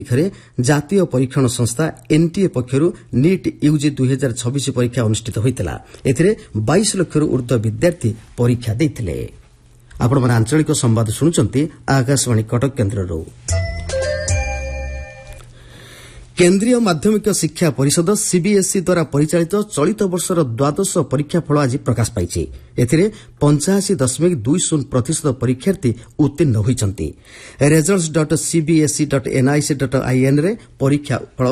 ଜାତୀୟ ପରୀକ୍ଷଣ ସଂସ୍ଥା ଏନ୍ଟିଏ ପକ୍ଷରୁ ନିଟ୍ ୟୁଜି 2026 ପରୀକ୍ଷା ଅନୁଷ୍ଠିତ ହୋଇଥିଲା। ଏଥିରେ 22 ଲକ୍ଷରୁ ଊର୍ଦ୍ଧ୍ୱ ବିଦ୍ୟାର୍ଥୀ ପରୀକ୍ଷା ଦେଇଥିଲେ। ଆପଣମାନେ ଆଞ୍ଚଳିକ ସମ୍ବାଦ ଶୁଣୁଛନ୍ତି ଆକାଶବାଣୀ କଟକ କେନ୍ଦ୍ରରୁ। କେନ୍ଦ୍ରୀୟ ମାଧ୍ୟମିକ ଶିକ୍ଷା ପରିଷଦ ସିବିଏସ୍ଇ ଦ୍ୱାରା ପରିଚାଳିତ ଚଳିତ ବର୍ଷର ଦ୍ୱାଦଶ ପରୀକ୍ଷା ଫଳ ଆଜି ପ୍ରକାଶ ପାଇଛି। ଏଥିରେ 85.20% ପରୀକ୍ଷାର୍ଥୀ ଉତ୍ତୀର୍ଣ୍ଣ ହୋଇଛନ୍ତି। results.cbse.nic.in ରେ ପରୀକ୍ଷା ଫଳ